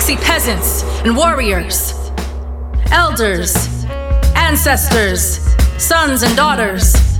tricksy peasants and warriors, elders, ancestors, sons and daughters,